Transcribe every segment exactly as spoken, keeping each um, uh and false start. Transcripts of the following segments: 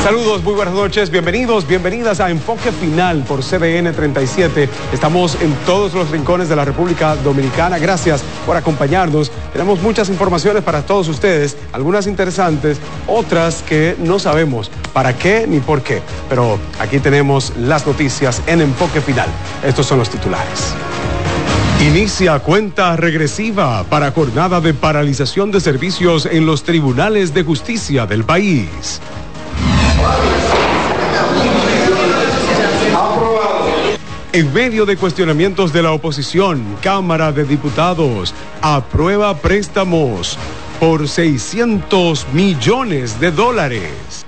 Saludos, muy buenas noches, bienvenidos, bienvenidas a Enfoque Final por C D N treinta y siete. Estamos en todos los rincones de la República Dominicana. Gracias por acompañarnos. Tenemos muchas informaciones para todos ustedes, algunas interesantes, otras que no sabemos para qué ni por qué. Pero aquí tenemos las noticias en Enfoque Final. Estos son los titulares. Inicia cuenta regresiva para jornada de paralización de servicios en los tribunales de justicia del país. En medio de cuestionamientos de la oposición, Cámara de Diputados aprueba préstamos por seiscientos millones de dólares.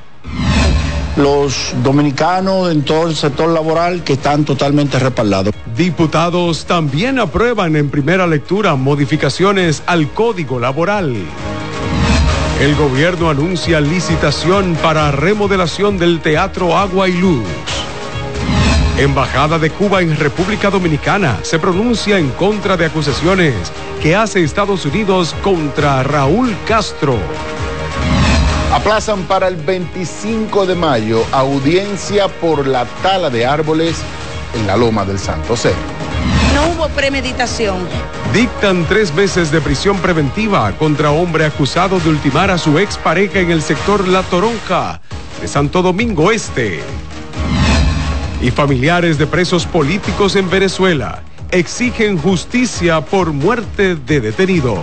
Los dominicanos en todo el sector laboral que están totalmente respaldados. Diputados también aprueban en primera lectura modificaciones al Código Laboral. El gobierno anuncia licitación para remodelación del Teatro Agua y Luz. Embajada de Cuba en República Dominicana se pronuncia en contra de acusaciones que hace Estados Unidos contra Raúl Castro. Aplazan para el veinticinco de mayo audiencia por la tala de árboles en la Loma del Santo Sé. No hubo premeditación. Dictan tres meses de prisión preventiva contra hombre acusado de ultimar a su expareja en el sector La Toronja de Santo Domingo Este. Y familiares de presos políticos en Venezuela exigen justicia por muerte de detenidos.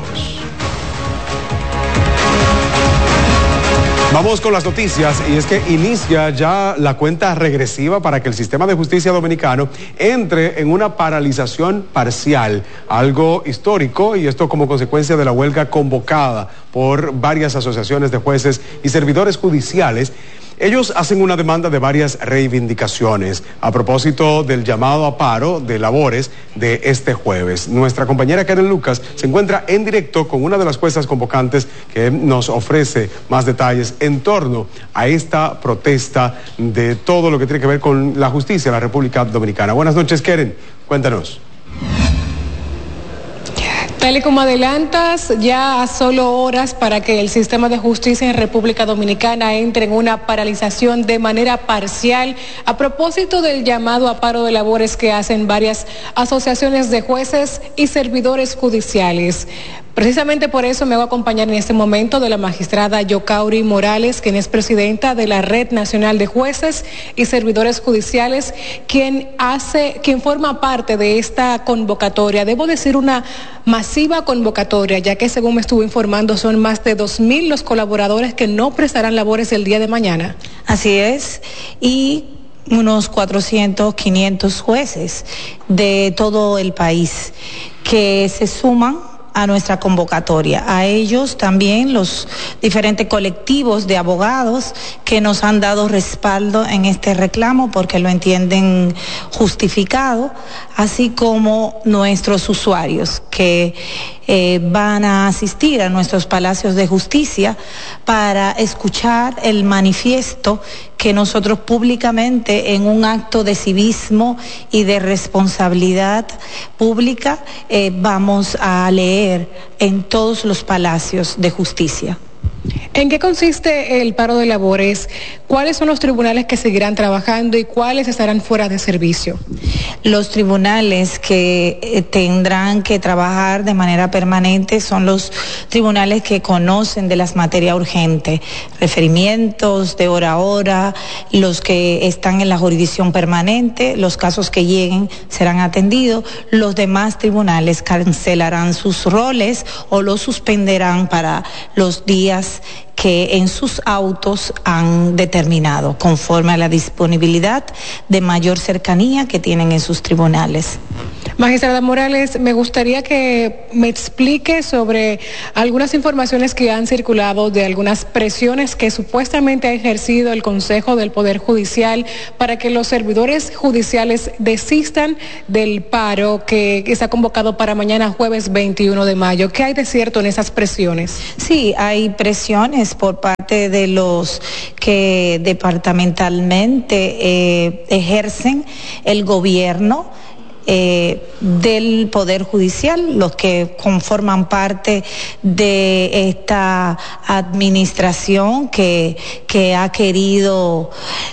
Vamos con las noticias, y es que inicia ya la cuenta regresiva para que el sistema de justicia dominicano entre en una paralización parcial, algo histórico, y esto como consecuencia de la huelga convocada por varias asociaciones de jueces y servidores judiciales. Ellos hacen una demanda de varias reivindicaciones a propósito del llamado a paro de labores de este jueves. Nuestra compañera Karen Lucas se encuentra en directo con una de las juezas convocantes que nos ofrece más detalles en torno a esta protesta de todo lo que tiene que ver con la justicia en la República Dominicana. Buenas noches, Karen. Cuéntanos. Tal y como adelantas, ya a solo horas para que el sistema de justicia en República Dominicana entre en una paralización de manera parcial a propósito del llamado a paro de labores que hacen varias asociaciones de jueces y servidores judiciales. Precisamente por eso me voy a acompañar en este momento de la magistrada Yocauri Morales, quien es presidenta de la Red Nacional de Jueces y Servidores Judiciales, quien hace, quien forma parte de esta convocatoria. Debo decir una masiva convocatoria, ya que según me estuvo informando son más de dos mil los colaboradores que no prestarán labores el día de mañana. Así es, y unos cuatrocientos, quinientos jueces de todo el país que se suman a nuestra convocatoria. A ellos también los diferentes colectivos de abogados que nos han dado respaldo en este reclamo porque lo entienden justificado, así como nuestros usuarios que eh, van a asistir a nuestros palacios de justicia para escuchar el manifiesto que nosotros públicamente en un acto de civismo y de responsabilidad pública eh, vamos a leer en todos los palacios de justicia. ¿En qué consiste el paro de labores? ¿Cuáles son los tribunales que seguirán trabajando y cuáles estarán fuera de servicio? Los tribunales que eh, tendrán que trabajar de manera permanente son los tribunales que conocen de las materias urgentes, referimientos de hora a hora, los que están en la jurisdicción permanente, los casos que lleguen serán atendidos, los demás tribunales cancelarán sus roles o los suspenderán para los días que en sus autos han determinado, conforme a la disponibilidad de mayor cercanía que tienen en sus tribunales. Magistrada Morales, me gustaría que me explique sobre algunas informaciones que han circulado de algunas presiones que supuestamente ha ejercido el Consejo del Poder Judicial para que los servidores judiciales desistan del paro que está convocado para mañana jueves veintiuno de mayo. ¿Qué hay de cierto en esas presiones? Sí, hay presiones por parte de los que departamentalmente eh, ejercen el gobierno eh, del Poder Judicial, los que conforman parte de esta administración que, que ha querido,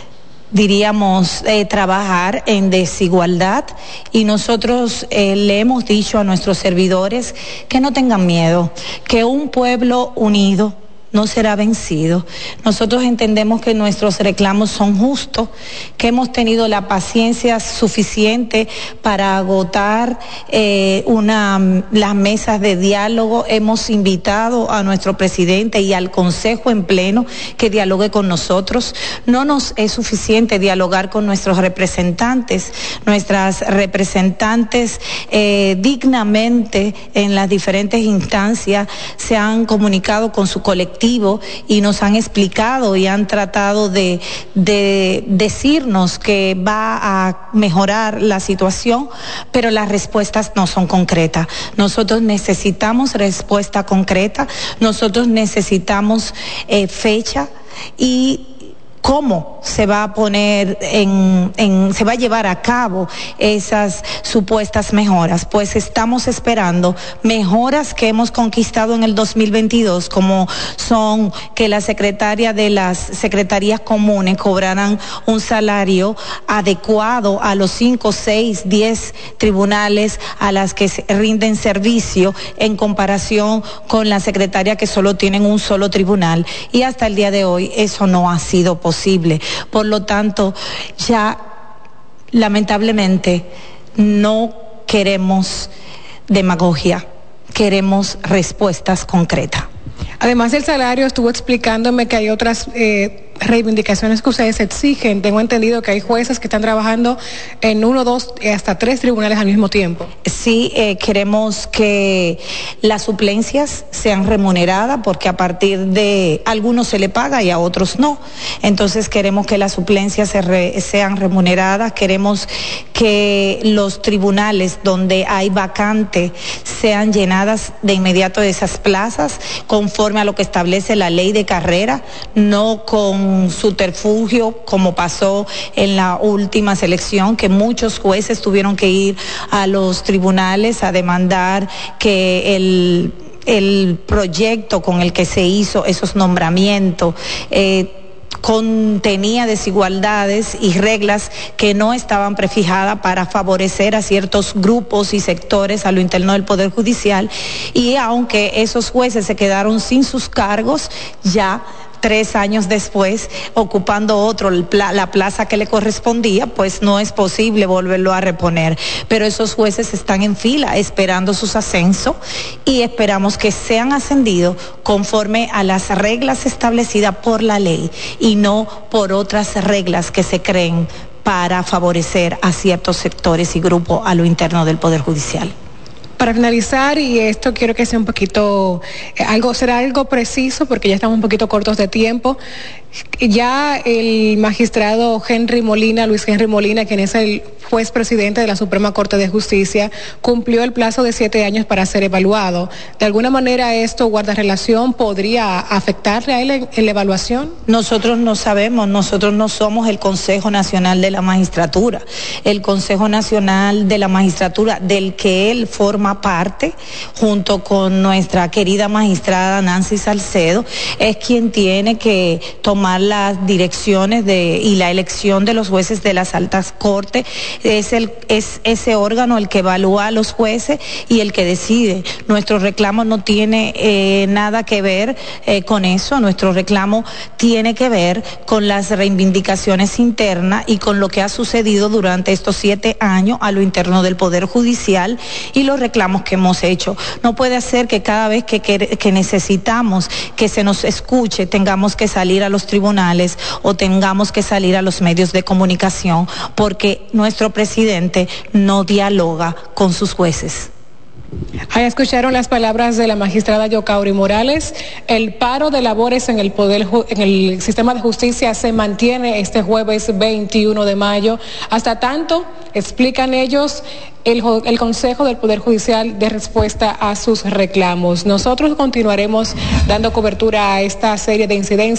diríamos, eh, trabajar en desigualdad, y nosotros eh, le hemos dicho a nuestros servidores que no tengan miedo, que un pueblo unido no será vencido. Nosotros entendemos que nuestros reclamos son justos, que hemos tenido la paciencia suficiente para agotar eh, una, las mesas de diálogo. Hemos invitado a nuestro presidente y al Consejo en pleno que dialogue con nosotros. No nos es suficiente dialogar con nuestros representantes. Nuestras representantes eh, dignamente en las diferentes instancias se han comunicado con su colectivo y nos han explicado y han tratado de, de decirnos que va a mejorar la situación, pero las respuestas no son concretas. Nosotros necesitamos respuesta concreta, nosotros necesitamos eh, fecha y cómo se va a poner en, en, se va a llevar a cabo esas supuestas mejoras. Pues estamos esperando mejoras que hemos conquistado en el dos mil veintidós, como son que la secretaria de las secretarías comunes cobrarán un salario adecuado a los cinco, seis, diez tribunales a las que se rinden servicio, en comparación con la secretaria que solo tienen un solo tribunal, y hasta el día de hoy eso no ha sido posible. Posible. Por lo tanto, ya lamentablemente no queremos demagogia, queremos respuestas concretas. Además del salario, estuvo explicándome que hay otras eh, reivindicaciones que ustedes exigen. Tengo entendido que hay jueces que están trabajando en uno, dos, hasta tres tribunales al mismo tiempo. Sí, eh, queremos que las suplencias sean remuneradas, porque a partir de algunos se le paga y a otros no. Entonces queremos que las suplencias se re, sean remuneradas. Queremos que los tribunales donde hay vacante sean llenadas de inmediato de esas plazas, conforme a lo que establece la ley de carrera, no con subterfugio como pasó en la última selección, que muchos jueces tuvieron que ir a los tribunales a demandar que el, el proyecto con el que se hizo esos nombramientos eh, contenía desigualdades y reglas que no estaban prefijadas para favorecer a ciertos grupos y sectores a lo interno del Poder Judicial, y aunque esos jueces se quedaron sin sus cargos, ya tres años después, ocupando otro, la plaza que le correspondía, pues no es posible volverlo a reponer. Pero esos jueces están en fila esperando sus ascensos, y esperamos que sean ascendidos conforme a las reglas establecidas por la ley y no por otras reglas que se creen para favorecer a ciertos sectores y grupos a lo interno del Poder Judicial. Para finalizar, y esto quiero que sea un poquito, eh, algo, será algo preciso porque ya estamos un poquito cortos de tiempo. Ya el magistrado Henry Molina, Luis Henry Molina, quien es el juez presidente de la Suprema Corte de Justicia, cumplió el plazo de siete años para ser evaluado. ¿De alguna manera esto, guarda relación, podría afectarle a él en, en la evaluación? Nosotros no sabemos, nosotros no somos el Consejo Nacional de la Magistratura. El Consejo Nacional de la Magistratura, del que él forma parte, junto con nuestra querida magistrada Nancy Salcedo, es quien tiene que tomar las direcciones de y la elección de los jueces de las altas cortes. Es el es ese órgano el que evalúa a los jueces y el que decide. Nuestro reclamo no tiene eh, nada que ver eh, con eso. Nuestro reclamo tiene que ver con las reivindicaciones internas y con lo que ha sucedido durante estos siete años a lo interno del Poder Judicial y los reclamos que hemos hecho. No puede ser que cada vez que, que, que necesitamos que se nos escuche tengamos que salir a los tribunales o tengamos que salir a los medios de comunicación, porque nuestro presidente no dialoga con sus jueces. Ahí escucharon las palabras de la magistrada Yocauri Morales. El paro de labores en el poder, en el sistema de justicia se mantiene este jueves veintiuno de mayo. Hasta tanto, explican ellos, el, el Consejo del Poder Judicial de respuesta a sus reclamos. Nosotros continuaremos dando cobertura a esta serie de incidencias.